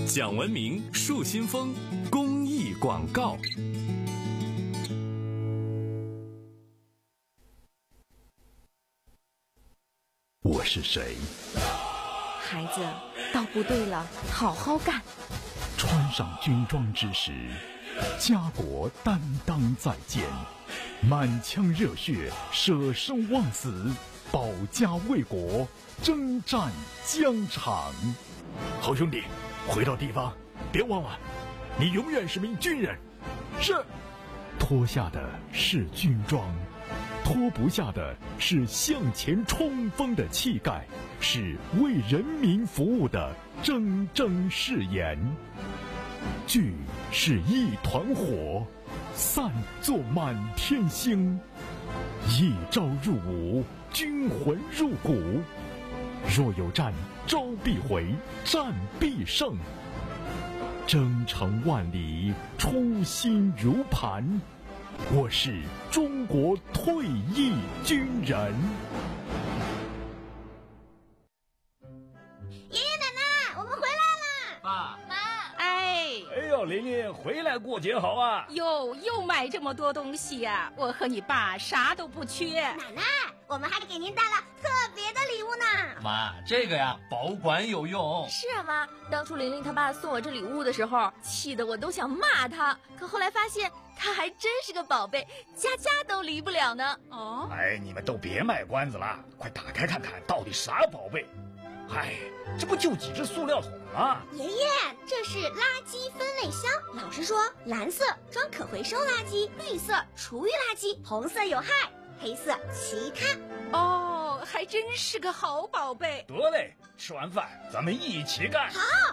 讲文明树新风公益广告。 我是谁？ 孩子，到部队了，好好干。 穿上军装之时，家国担当在肩，满腔热血，舍生忘死，保家卫国，征战疆场。好兄弟，回到地方，别忘了，你永远是名军人。是。脱下的是军装，脱不下的是向前冲锋的气概，是为人民服务的铮铮誓言。聚是一团火，散作满天星。一朝入伍，军魂入骨。若有战，招必回，战必胜。征程万里，初心如磐。我是中国退役军人。 爷爷奶奶，我们回来了。 爸妈， 哎呦，琳琳回来过节好啊！ 又买这么多东西呀，我和你爸啥都不缺。 奶奶，我们还给您带了特别的礼物呢。 妈，这个呀，保管有用。 是啊，妈，当初玲玲她爸送我这礼物的时候，气得我都想骂他，可后来发现他还真是个宝贝，家家都离不了呢。哦， 哎，你们都别卖关子了，快打开看看到底啥宝贝。哎，这不就几只塑料桶吗？ 爷爷，这是垃圾分类箱。老师说，蓝色装可回收垃圾，绿色厨余垃圾，红色有害，黑色其他。 哦，还真是个好宝贝。 得嘞，吃完饭咱们一起干。 好。